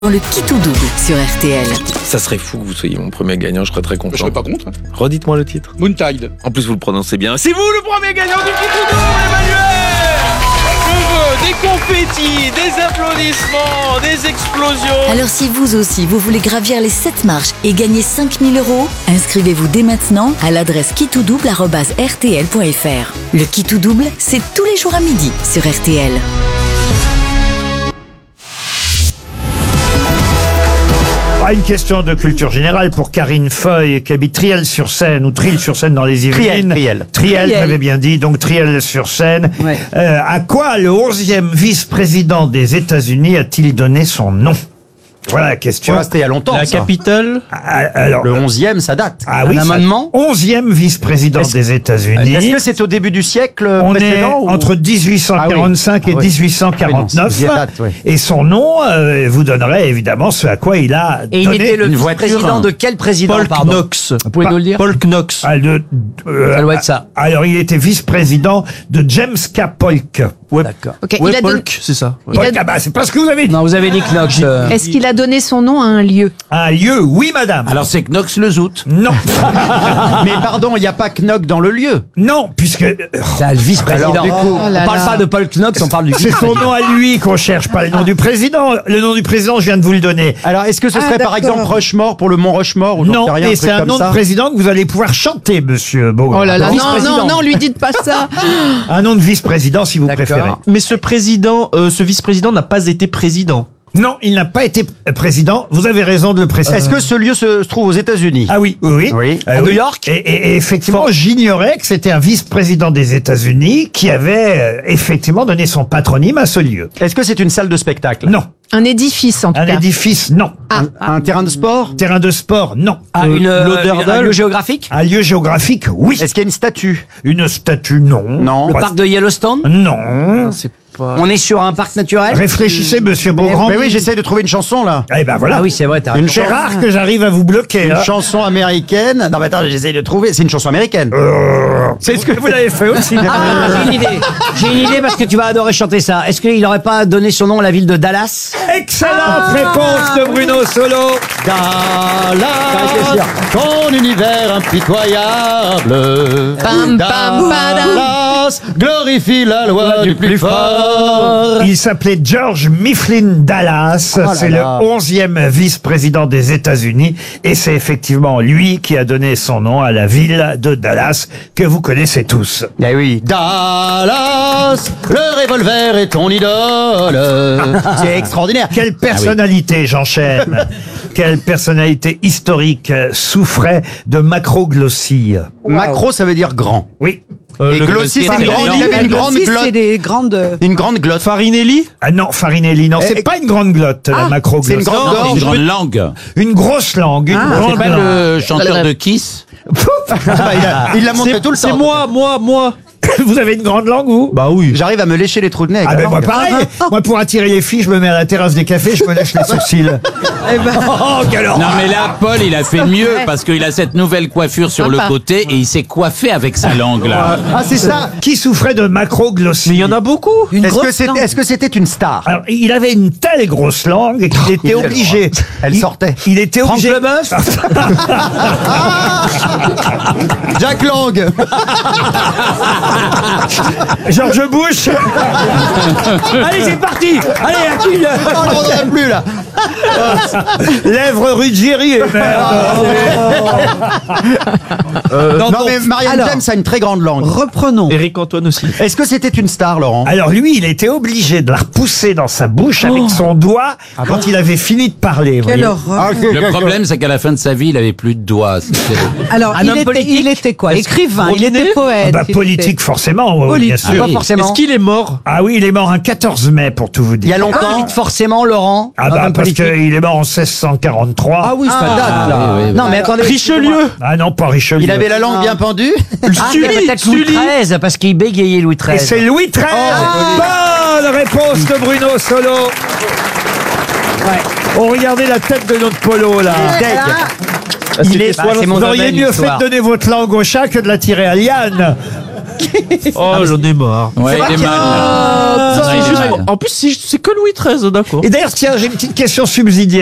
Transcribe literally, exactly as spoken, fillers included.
Le Qui tout double sur R T L. Ça serait fou que vous soyez mon premier gagnant, je serais très content. Je serais pas contre. Hein. Redites-moi le titre. Moon-Tide. En plus, vous le prononcez bien. C'est vous le premier gagnant du Qui tout double, Emmanuel. Je veux des confettis, des applaudissements, des explosions. Alors si vous aussi, vous voulez gravir les sept marches et gagner cinq mille euros, inscrivez-vous dès maintenant à l'adresse qui tout double arobase r t l point f r. Le Qui tout double, c'est tous les jours à midi sur R T L. Une question de culture générale pour Karine Feuille, qui habite Triel-sur-Seine, ou Trile-sur-Seine dans les Yvelines. Triel, Triel, j'avais bien dit, donc Triel-sur-Seine. Ouais. Euh, à quoi le onzième vice-président des États-Unis a-t-il donné son nom ? Voilà la question. Voilà, c'était il y a longtemps. La ça. capitale. Ah, alors, Le onzième, ça date. Ah Un oui, amendement. onzième vice-président Est-ce- des États-Unis. Est-ce que c'est au début du siècle On est précédent ou... entre dix-huit cent quarante-cinq Ah oui. et Ah oui. dix-huit cent quarante-neuf. Ah oui, non, c'est- date, oui. Et son nom euh, vous donnerait évidemment ce à quoi il a Et il donné. était le une voiture, président hein. de quel président, Paul pardon Knox. Vous pouvez nous le dire Paul Knox. Ah, de- euh, Ça doit être ça. Alors, il était vice-président de James K. Polk. Ouais. D'accord. Ok, Ouais, il a Polk, c'est ça. Ouais. Polk, ah bah, c'est pas ce que vous avez dit. Non, vous avez dit Knox. euh, Est-ce qu'il a donné son nom à un lieu? Un lieu, oui, madame. Alors c'est Knox le Zout. Non, Mais pardon, il n'y a pas Knock dans le lieu. non, puisque euh, C'est le vice-président. Alors, du coup, Oh là on parle là. pas de Paul Knox, on parle du c'est son vice-président. nom à lui qu'on cherche, pas le nom du président. Le nom du président, je viens de vous le donner. Alors, est-ce que ce Ah, serait par d'accord. exemple Rushmore pour le Mont Rushmore ou j'en Non, sais rien, et un c'est truc un comme nom ça de président que vous allez pouvoir chanter, monsieur Beaugrand. Oh là là, non, vice-président. non, non, lui dites pas ça. Un nom de vice-président, si vous D'accord. préférez. Mais ce président, euh, ce vice-président n'a pas été président. Non, il n'a pas été président. Vous avez raison de le préciser. Est-ce que ce lieu se, se trouve aux États-Unis? Ah oui, oui, oui. Oui. Euh, À oui. New York Et, et- et effectivement, j'ignorais que c'était un vice-président des États-Unis qui avait euh, effectivement donné son patronyme à ce lieu. Est-ce que c'est une salle de spectacle? Non. Un édifice, en tout Un cas. édifice, non. Ah, Un terrain de sport? Terrain de sport, non. Ah, une, euh, Lauderdale. un lieu géographique. Un lieu géographique, oui. Est-ce qu'il y a une statue? Une statue, non. Non. Le Pas- parc de Yellowstone. Non. C'est pas. On est sur un parc naturel. Réfléchissez, monsieur Beaugrand. Mais oui, j'essaie de trouver une chanson là. Eh ben voilà. Ah oui, c'est vrai, t'as Une raison. C'est rare que j'arrive à vous bloquer. Une hein. chanson américaine. Non, mais attends, j'essaie de trouver. C'est une chanson américaine. Euh, C'est ce que vous l'avez fait aussi. Ah, j'ai une idée. J'ai une idée parce que tu vas adorer chanter ça. Est-ce qu'il n'aurait pas donné son nom à la ville de Dallas? Excellente réponse de Bruno Solo. Dallas, ton univers impitoyable. Pam, pam, padam. Dallas, glorifie la loi du plus fort. Il s'appelait George Mifflin Dallas. Oh là c'est là. le onzième vice-président des États-Unis. Et c'est effectivement lui qui a donné son nom à la ville de Dallas que vous connaissez tous. Eh oui. Dallas, le revolver est ton idole. C'est extraordinaire. Quelle personnalité, j'enchaîne. Quelle personnalité historique euh, souffrait de macroglossie. Macro, ça veut dire grand. Oui. Euh, Et le- glossie, c'est le- une grande, il avait une grande Si, c'est glotte. des grandes... Une grande glotte. Farinelli. Ah non, Farinelli, non, c'est Eh, pas une grande glotte, la macroglossie. c'est une grande Non, gorge. une grande langue. Une grosse langue, une C'est grande pas langue. le chanteur de Kiss. Ah bah, il a- il l'a montré C'est tout le temps. c'est moi, moi, moi. Vous avez une grande langue, vous? Bah oui. J'arrive à me lécher les trous de nez. avec Ah la ben moi langue. pareil. Moi pour attirer les filles, je me mets à la terrasse des cafés, je me lèche les sourcils. Oh, quelle horreur. Non mais là, Paul, il a fait mieux parce qu'il a cette nouvelle coiffure sur le Sympa. côté et il s'est coiffé avec sa langue là. Ah, c'est ça. Qui souffrait de macroglossie? Mais il y en a beaucoup. Est-ce que c'était est-ce que c'était une star? Alors, il avait une telle grosse langue qu'il était obligé. Elle il, sortait. Il était Franck obligé. Leboeuf. Jack Lang. George Bush. Allez, c'est parti. Allez, à qui le- Oh, on n'en a plus là. Lèvres Ruggieri. Euh, Non, mais Marianne alors- James a une très grande langue. Reprenons. Eric Antoine aussi. Est-ce que c'était une star, Laurent? Alors lui, il était obligé de la repousser dans sa bouche avec son doigt quand il avait fini de parler. vous Quelle voyez. horreur. Le problème, c'est qu'à la fin de sa vie, il avait plus de doigts. C'était- Alors, Un il homme était, politique. il était quoi? Écrivain, il Robinet était poète. Ah bah, il politique était- forcément, oui, Politique. bien sûr. Pas forcément. Est-ce qu'il est mort? Ah oui, il est mort un quatorze mai pour tout vous Il y dire. a Ah, longtemps. vite forcément, Laurent. Ah Un bah homme parce politique. qu'il est mort en seize cent quarante-trois. Ah oui, ça date là. oui, oui, Non, oui. mais attendez. Richelieu. Ah non, pas Richelieu. Il avait la langue bien pendue. Ah, Sully, mais peut-être Louis Sully. treize, parce qu'il bégayait Louis Et treize. c'est Louis treize. Bonne réponse de Bruno Solo. Oh, regardez la tête de notre polo là. Il est, bah, c'est mon Vous auriez domaine, mieux fait l'histoire. de donner votre langue au chat que de la tirer à Liane. Oh, j'en ai marre. Ouais, il est mal. Ah, Non, c'est il est juste mal. pour- En plus, c'est c'est que Louis treize, d'accord. Et d'ailleurs, tiens, j'ai une petite question subsidiaire.